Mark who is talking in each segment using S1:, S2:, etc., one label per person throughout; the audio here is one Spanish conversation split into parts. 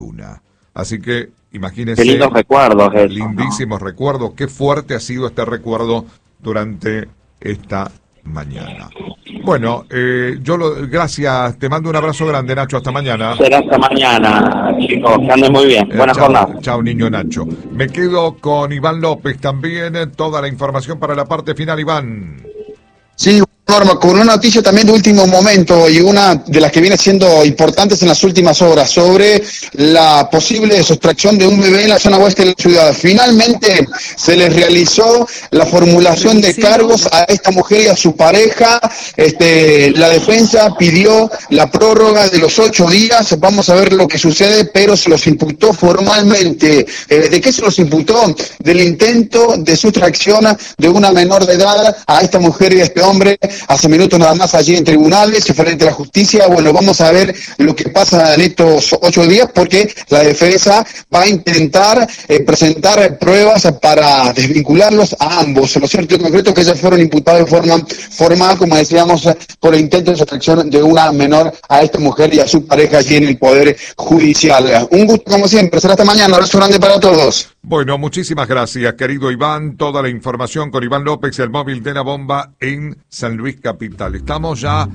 S1: Luna. Así que imagínense.
S2: Qué lindos recuerdos eso,
S1: lindísimos recuerdos. Qué fuerte ha sido este recuerdo durante esta mañana. Bueno, gracias, te mando un abrazo grande, Nacho, hasta mañana.
S2: Será hasta mañana, chicos, que anden muy bien. Buenas jornadas.
S1: Chao, niño Nacho. Me quedo con Iván López también, toda la información para la parte final, Iván.
S3: Sí, Norma, con una noticia también de último momento y una de las que viene siendo importantes en las últimas horas sobre la posible sustracción de un bebé en la zona oeste de la ciudad. Finalmente se les realizó la formulación de cargos a esta mujer y a su pareja. La defensa pidió la prórroga de los 8 días. Vamos a ver lo que sucede, pero se los imputó formalmente. ¿De qué se los imputó? Del intento de sustracción de una menor de edad a esta mujer y a este hombre. Hace minutos nada más allí en tribunales, frente a la justicia. Bueno, vamos a ver lo que pasa en estos 8 días, porque la defensa va a intentar presentar pruebas para desvincularlos a ambos. Lo cierto y concreto es que ya fueron imputados de forma formal, como decíamos, por el intento de sustracción de una menor a esta mujer y a su pareja allí en el Poder Judicial. Un gusto como siempre, será hasta mañana. Un abrazo grande para todos.
S1: Bueno, muchísimas gracias, querido Iván. Toda la información con Iván López, el móvil de la bomba en San Luis Capital. Estamos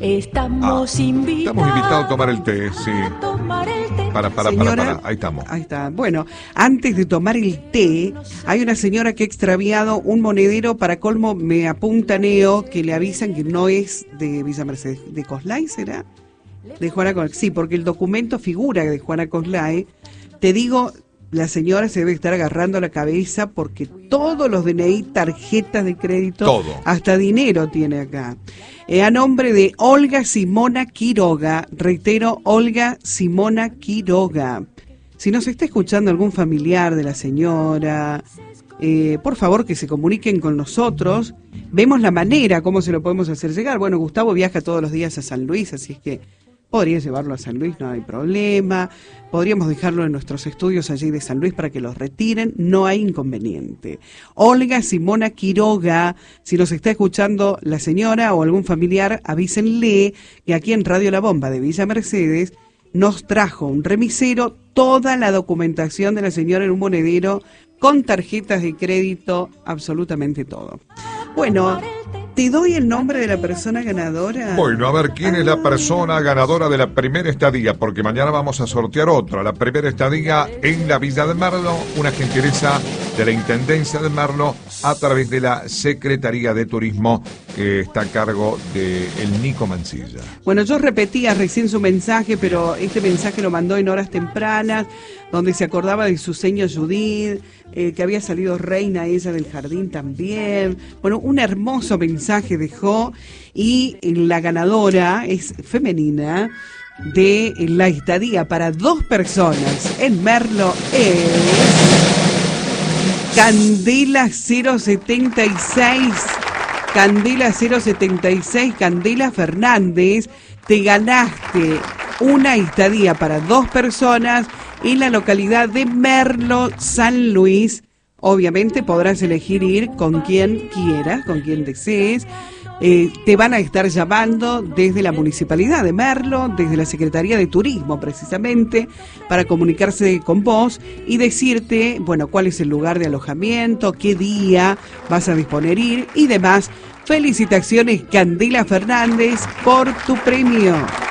S1: invitados a tomar el té, sí. Para. Ahí estamos.
S4: Ahí está. Bueno, antes de tomar el té, hay una señora que ha extraviado un monedero. Para colmo, me apunta Neo que le avisan que no es de Villa Mercedes. ¿De Coslay será? De Juana Coslay. Sí, porque el documento figura de Juana Coslay. Te digo, la señora se debe estar agarrando la cabeza porque todos los DNI, tarjetas de crédito, todo, hasta dinero tiene acá. A nombre de Olga Simona Quiroga, reitero, Olga Simona Quiroga. Si nos está escuchando algún familiar de la señora, por favor que se comuniquen con nosotros. Vemos la manera, cómo se lo podemos hacer llegar. Bueno, Gustavo viaja todos los días a San Luis, así es que podría llevarlo a San Luis, no hay problema. Podríamos dejarlo en nuestros estudios allí de San Luis para que los retiren, no hay inconveniente. Olga Simona Quiroga, si nos está escuchando la señora o algún familiar, avísenle que aquí en Radio La Bomba de Villa Mercedes nos trajo un remisero toda la documentación de la señora en un monedero con tarjetas de crédito, absolutamente todo. Bueno, ¿te doy el nombre de la persona ganadora?
S1: Bueno, a ver, ¿quién es la persona ganadora de la primera estadía? Porque mañana vamos a sortear otra. La primera estadía en la Villa de Merlo, una gentileza de la Intendencia de Merlo a través de la Secretaría de Turismo que está a cargo de el Nico Mancilla.
S4: Bueno, yo repetía recién su mensaje, pero este mensaje lo mandó en horas tempranas, donde se acordaba de su seño Judith, que había salido reina ella del jardín también. Bueno, un hermoso mensaje dejó, y la ganadora es femenina de la estadía para 2 personas en Merlo es Candela 076. Candela 076, Candela Fernández, te ganaste una estadía para 2 personas en la localidad de Merlo, San Luis. Obviamente podrás elegir ir con quien quieras, con quien desees. Te van a estar llamando desde la Municipalidad de Merlo, desde la Secretaría de Turismo precisamente, para comunicarse con vos y decirte, bueno, cuál es el lugar de alojamiento, qué día vas a disponer ir y demás. Felicitaciones, Candela Fernández, por tu premio.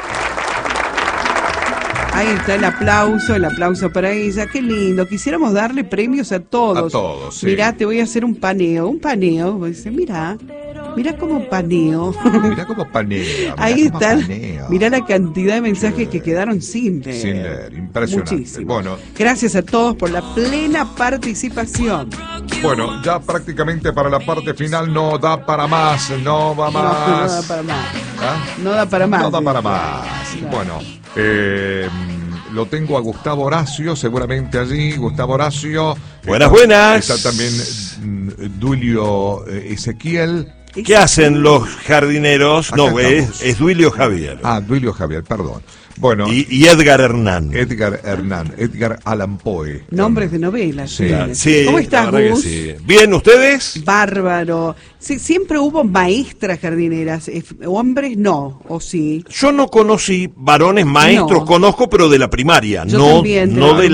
S4: Ahí está el aplauso para ella. Qué lindo. Quisiéramos darle premios a todos.
S1: A todos, sí.
S4: Mirá, te voy a hacer un paneo. Dice, mirá cómo paneo.
S1: Mirá cómo panea.
S4: Ahí está. Mirá la cantidad de mensajes que quedaron sin leer.
S1: Sin leer, impresionante.
S4: Muchísimo.
S1: Bueno,
S4: gracias a todos por la plena participación.
S1: Bueno, ya prácticamente para la parte final no da para más, no va más.
S4: No da para más.
S1: ¿Ah?
S4: No da para más.
S1: No da para más.
S4: Claro.
S1: Bueno, lo tengo a Gustavo Horacio, seguramente allí. Gustavo Horacio.
S5: Buenas.
S1: Está también Dulio Ezequiel.
S5: ¿Qué hacen los jardineros?
S1: Acá
S5: No,
S1: estamos.
S5: es Duilio Javier.
S1: Duilio Javier, perdón. Bueno,
S5: Y Edgar Hernán.
S1: Edgar Allan Poe.
S4: Nombres de novelas.
S1: Sí.
S5: Sí,
S4: ¿Cómo
S5: la
S4: estás,
S5: verdad que
S4: Gus?
S5: sí. ¿Bien, ustedes?
S4: Bárbaro. Sí, siempre hubo maestras jardineras. Hombres no, ¿o sí?
S5: Yo no conocí varones maestros,
S4: No.
S5: conozco, pero de la primaria,
S4: Yo
S5: no,
S4: también, de
S5: no
S4: la
S5: de